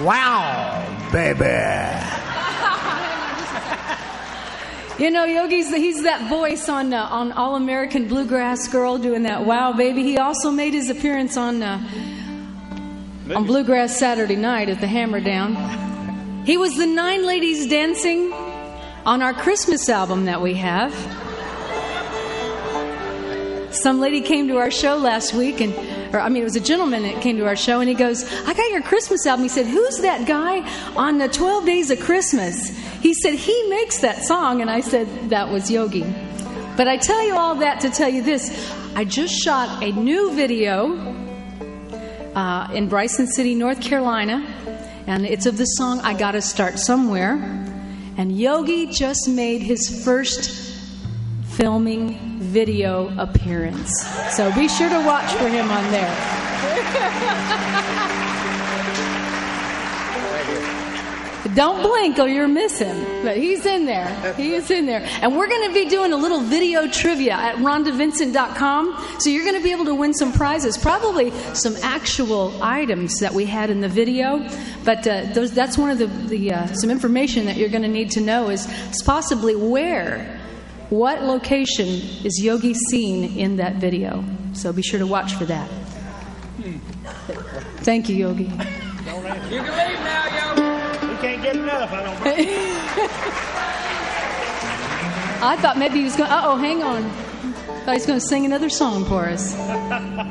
Wow, baby. You know, he's that voice on All American Bluegrass Girl doing that Wow Baby. He also made his appearance on Bluegrass Saturday Night at the Hammer Down. He was the 9 ladies dancing on our Christmas album that we have. Some lady came to our show last week, it was a gentleman that came to our show, and he goes, I got your Christmas album. He said, who's that guy on the 12 Days of Christmas? He said, he makes that song. And I said, that was Yogi. But I tell you all that to tell you this. I just shot a new video in Bryson City, North Carolina, and it's of the song I Gotta Start Somewhere. And Yogi just made his first filming video appearance. So be sure to watch for him on there. Don't blink or you'll miss him. But he's in there. He is in there. And we're going to be doing a little video trivia at RhondaVincent.com. So you're going to be able to win some prizes. Probably some actual items that we had in the video. But that's one of the some information that you're going to need to know is possibly what location is Yogi seen in that video. So be sure to watch for that. Thank you, Yogi. You can leave now, Yogi. We can't get enough, I don't think. I thought maybe he was going... hang on. I thought he was going to sing another song for us.